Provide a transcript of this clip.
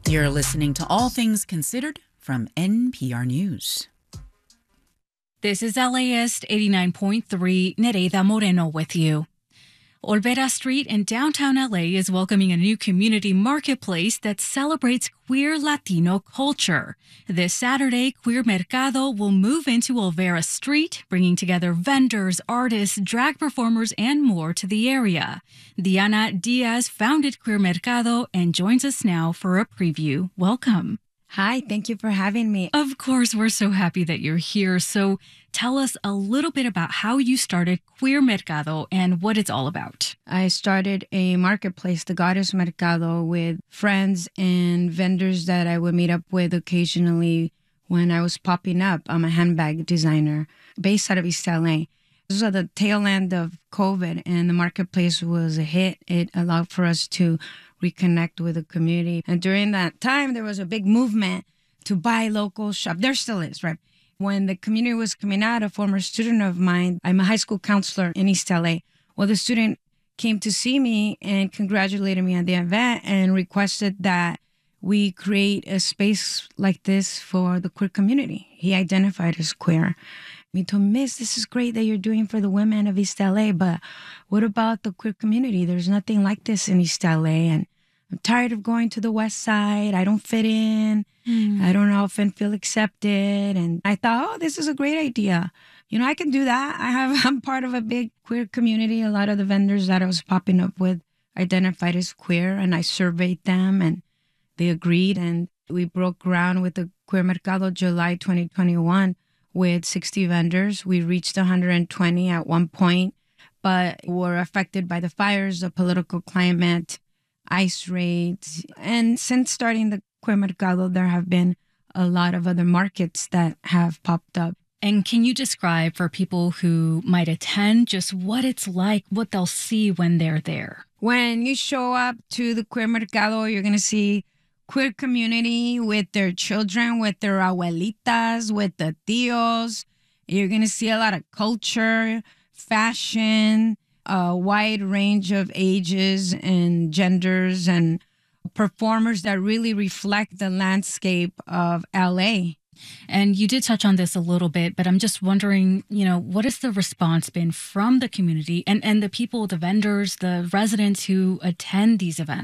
You're listening to All Things Considered from NPR News. This is LAist 89.3, Nereida Moreno with you. Olvera Street in downtown LA is welcoming a new community marketplace that celebrates queer Latino culture. This Saturday, Queer Mercado will move into Olvera Street, bringing together vendors, artists, drag performers, and more to the area. Diana Diaz founded Queer Mercado and joins us now for a preview. Welcome. Hi, thank you for having me. Of course, we're so happy that you're here. So tell us a little bit about how you started Queer Mercado and what it's all about. I started a marketplace, the Goddess Mercado, with friends and vendors that I would meet up with occasionally when I was popping up. I'm a handbag designer based out of East LA. This was at the tail end of COVID, and the marketplace was a hit. It allowed for us to reconnect with the community. And during that time, there was a big movement to buy local shop. There still is, right? When the community was coming out, a former student of mine, I'm a high school counselor in East LA. Well, the student came to see me and congratulated me on the event and requested that we create a space like this for the queer community. He identified as queer. He told me, Miss, this is great that you're doing for the women of East LA, but what about the queer community? There's nothing like this in East LA, and I'm tired of going to the West Side. I don't fit in. I don't often feel accepted. And I thought, oh, this is a great idea. You know, I can do that. I'm part of a big queer community. A lot of the vendors that I was popping up with identified as queer, and I surveyed them, and they agreed. And we broke ground with the Queer Mercado July 2021 with 60 vendors. We reached 120 at one point, but were affected by the fires, the political climate, ICE raids. And since starting the Queer Mercado, there have been a lot of other markets that have popped up. And can you describe for people who might attend just what it's like, what they'll see when they're there? When you show up to the Queer Mercado, you're going to see queer community with their children, with their abuelitas, with the tios. You're going to see a lot of culture, fashion, a wide range of ages and genders and performers that really reflect the landscape of LA. And you did touch on this a little bit, but I'm just wondering, what has the response been from the community and the people, the vendors, the residents who attend these events?